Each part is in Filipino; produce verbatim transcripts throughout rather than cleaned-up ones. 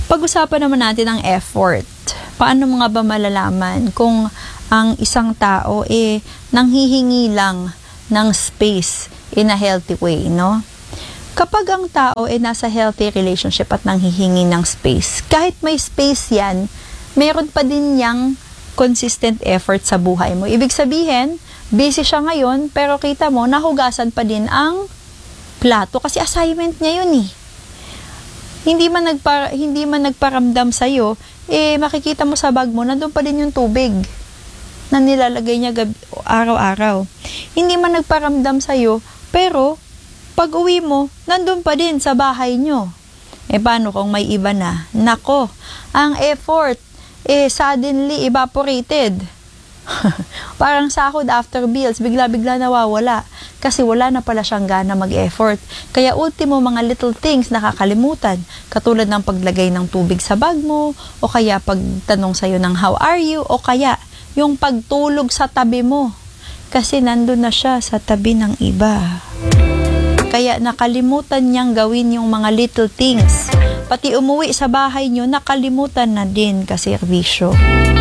Pag-usapan naman natin ang effort. Paano mo nga ba malalaman kung ang isang tao eh nanghihingi lang ng space in a healthy way, no? Kapag ang tao eh nasa healthy relationship at nanghihingi ng space, kahit may space yan, meron pa din yang consistent effort sa buhay mo. Ibig sabihin, busy siya ngayon, pero kita mo, nahugasan pa din ang plato kasi assignment niya yun eh. Hindi man nagpa, hindi man nagparamdam sa iyo, eh makikita mo sa bag mo nandoon pa din yung tubig na nilalagay niya gab- araw-araw. Hindi man nagparamdam sa iyo, pero pag uwi mo, nandoon pa din sa bahay nyo. Eh paano kung may iba na? Nako, ang effort eh suddenly evaporated. Parang sahod after bills, bigla-bigla nawawala. Kasi wala na pala siyang gana mag-effort. Kaya ultimo mga little things nakakalimutan. Katulad ng paglagay ng tubig sa bag mo, o kaya pagtanong sa'yo ng how are you, o kaya yung pagtulog sa tabi mo. Kasi nandun na siya sa tabi ng iba. Kaya nakalimutan niyang gawin yung mga little things. Pati umuwi sa bahay niyo, nakalimutan na din kaserbisyo.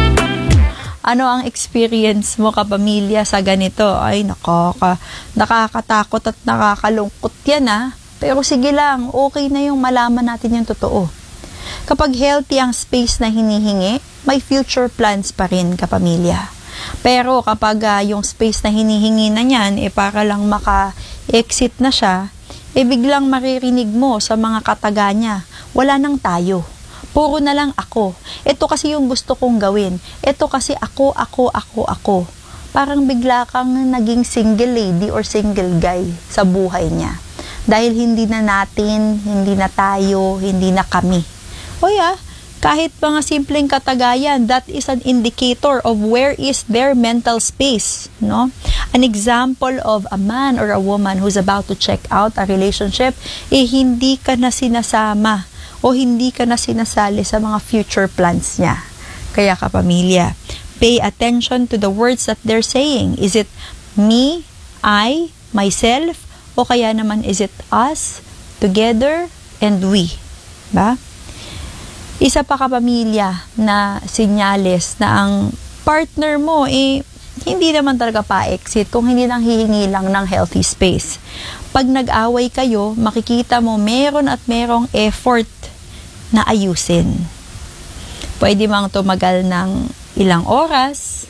Ano ang experience mo kapamilya sa ganito? Ay, nakaka, nakakatakot at nakakalungkot yan ah. Pero sige lang, okay na yung malaman natin yung totoo. Kapag healthy ang space na hinihingi, may future plans pa rin kapamilya. Pero kapag uh, yung space na hinihingi na niyan, eh para lang maka-exit na siya, eh biglang maririnig mo sa mga kataga niya, wala nang tayo. Puro na lang ako. Ito kasi yung gusto kong gawin. Ito kasi ako, ako, ako, ako. Parang bigla kang naging single lady or single guy sa buhay niya. Dahil hindi na natin, hindi na tayo, hindi na kami. O yeah, kahit mga simpleng katagayan, that is an indicator of where is their mental space. No? An example of a man or a woman who's about to check out a relationship, eh hindi ka na sinasama o hindi ka na sinasali sa mga future plans niya. Kaya kapamilya, pay attention to the words that they're saying. Is it me, I, myself, o kaya naman is it us, together, and we? Ba? Isa pa kapamilya na sinyales na ang partner mo eh hindi naman talaga pa-exit kung hindi nang hihingi lang ng healthy space. Pag nag-away kayo, makikita mo meron at merong effort na ayusin. Pwede mang tumagal ng ilang oras,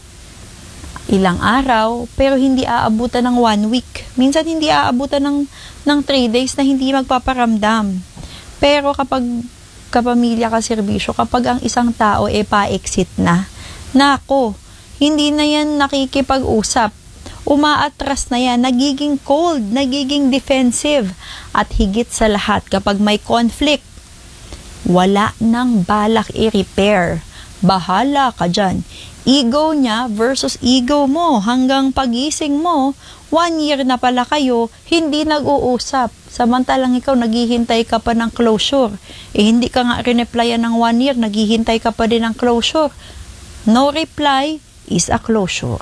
ilang araw, pero hindi aabutan ng one week. Minsan hindi aabutan ng, ng three days na hindi magpaparamdam. Pero kapag kapamilya ka serbisyo, kapag ang isang tao e pa-exit na, nako, hindi na yan nakikipag-usap. Umaatras na yan, nagiging cold, nagiging defensive. At higit sa lahat, kapag may conflict, wala nang balak i-repair. Bahala ka dyan. Ego niya versus ego mo. Hanggang pagising mo, one year na pala kayo, hindi nag-uusap. Samantalang ikaw, naghihintay ka pa ng closure. Eh, hindi ka nga rineplyan ng one year, naghihintay ka pa din ng closure. No reply is a closure.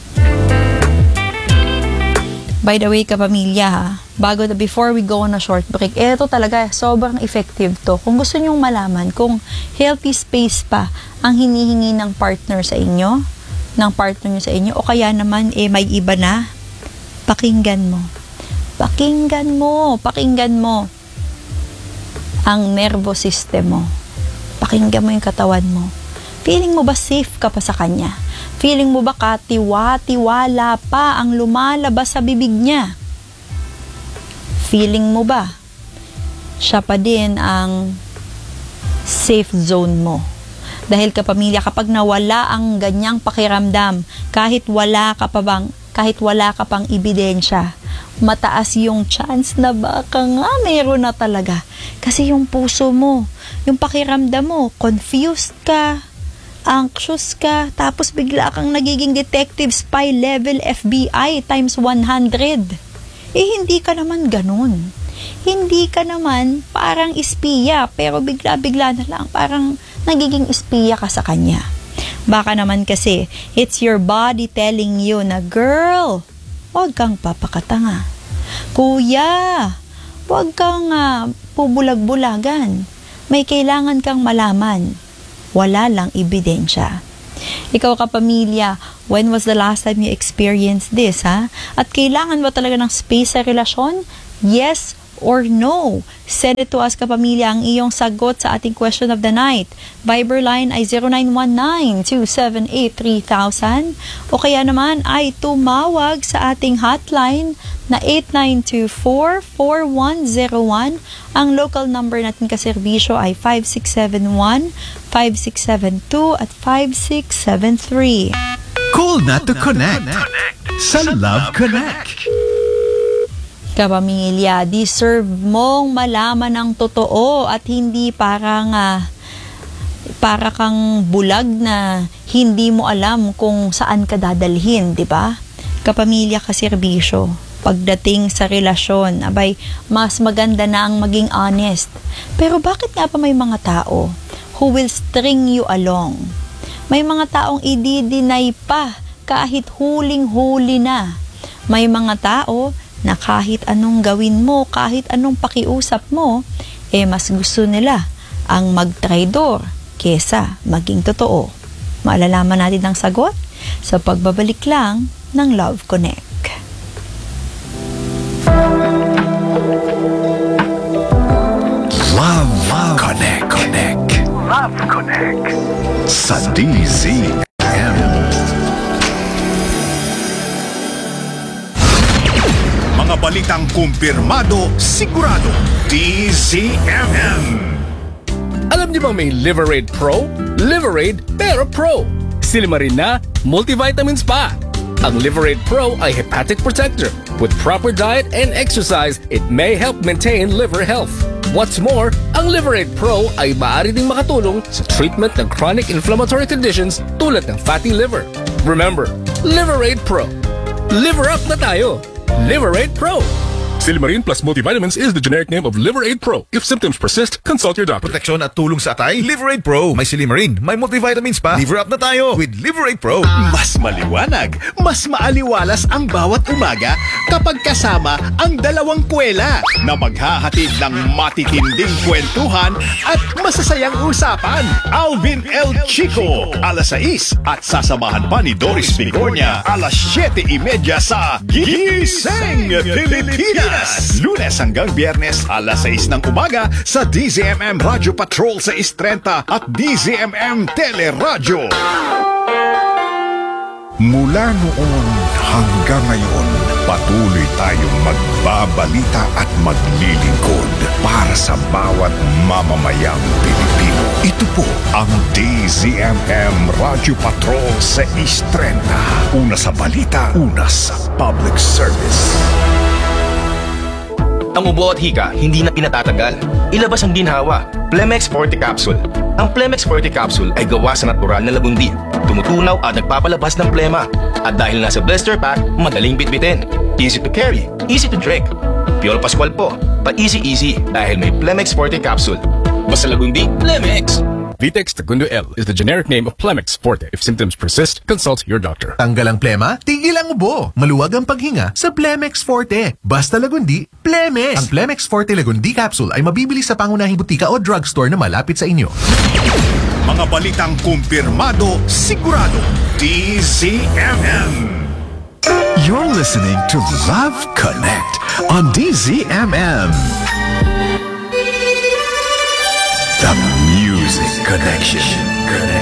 By the way, kapamilya ha, bago na before we go on a short break, eh, ito talaga, sobrang effective to. Kung gusto nyong malaman kung healthy space pa ang hinihingi ng partner sa inyo, ng partner nyo sa inyo, o kaya naman eh, may iba na, pakinggan mo. Pakinggan mo, pakinggan mo ang nervous system mo. Pakinggan mo yung katawan mo. Feeling mo ba safe ka pa sa kanya? Feeling mo ba katiwa-tiwala pa ang lumalabas sa bibig niya? Feeling mo ba siya pa din ang safe zone mo? Dahil kapamilya, kapag nawala ang ganyang pakiramdam, kahit wala ka pa bang, kahit wala ka pang ebidensya, mataas yung chance na baka nga meron na talaga. Kasi yung puso mo, yung pakiramdam mo, confused ka, anxious ka, tapos bigla kang nagiging detective spy level F B I times one hundred. Eh, hindi ka naman ganun. Hindi ka naman parang espiya, pero bigla-bigla na lang, parang nagiging espiya ka sa kanya. Baka naman kasi, it's your body telling you na, girl, huwag kang papakatanga. Kuya, huwag kang uh, pubulag-bulagan. may kailangan kang malaman. Wala lang ebidensya. Ikaw kapamilya, when was the last time you experienced this, ha? At kailangan ba talaga ng space sa relasyon? Yes or no? Send it to us kapamilya ang iyong sagot sa ating question of the night. Viber line ay zero nine one nine, two seven eight, three thousand o kaya naman ay tumawag sa ating hotline na eight nine two four, four one zero one. Ang local number natin kaserbisyo ay five six seven one, five six seven two at five six seven three. Call na to connect sa Love Connect. Kapamilya, deserve mong malaman ang totoo at hindi parang uh, para kang bulag na hindi mo alam kung saan ka dadalhin, di ba? Kapamilya, kaserbisyo, pagdating sa relasyon, abay, mas maganda na ang maging honest. Pero bakit nga pa may mga tao who will string you along? May mga taong i-deny pa kahit huling-huli na. May mga tao na kahit anong gawin mo, kahit anong pakiusap mo, eh mas gusto nila ang magtraidor kesa maging totoo. Maalalaman natin ang sagot sa pagbabalik lang ng Love Connect. Love, Love Connect, Connect. Love Connect sa D Z M. Mga balitang kumpirmado, sigurado, D Z M M. Alam niyo bang may Liverade Pro? Liverade pero Pro. Silimarin na, multivitamins pa. Ang Liverade Pro ay hepatic protector. With proper diet and exercise, it may help maintain liver health. What's more, ang Liverade Pro ay maaari ding makatulong sa treatment ng chronic inflammatory conditions tulad ng fatty liver. Remember, Liverade Pro. Liver up na tayo! Liverade Pro. Silimarin plus multivitamins is the generic name of Liverade Pro. If symptoms persist, consult your doctor. Proteksyon at tulong sa atay, Liverade Pro. May Silimarin, may multivitamins pa. Liver up na tayo with Liverade Pro. Mas maliwanag, mas maaliwalas ang bawat umaga kapag kasama ang dalawang kwela na maghahatid ng matitinding kwentuhan at masasayang usapan. Alvin L. Chico, alas sais at sasamahan pa ni Doris Bigornia, alas siyete y media sa Gising Pilipinas. Lunes hanggang Biyernes, alas sais ng umaga sa D Z M M Radio Patrol sa sais trenta at D Z M M Teleradyo. Mula noon hanggang ngayon, patuloy tayong magbabalita at maglilingkod para sa bawat mamamayang Pilipino. Ito po ang D Z M M Radio Patrol sa sais trenta. Una sa balita, una sa public service. Ang ubo at hika, hindi na pinatatagal. Ilabas ang ginhawa, Plemex Forte Capsule. Ang Plemex Forte Capsule ay gawa sa natural na labundi. Tumutunaw at nagpapalabas ng plema. At dahil nasa blister pack, madaling bitbitin. Easy to carry, easy to drink. Piolo Pascual po, pa-easy-easy dahil may Plemex Forte Capsule. Basta lagundi, Plemex! Vitex Tagundo L is the generic name of Plemex Forte. If symptoms persist, consult your doctor. Tanggal ang plema, tigil ang ubo. Maluwag ang paghinga sa Plemex Forte. Basta lagundi, Plemex! Ang Plemex Forte Lagundi Capsule ay mabibili sa pangunahing butika o drugstore na malapit sa inyo. Mga balitang kumpirmado, sigurado, D Z M M. You're listening to Love Connect on D Z M M. The Music Connection. Connection.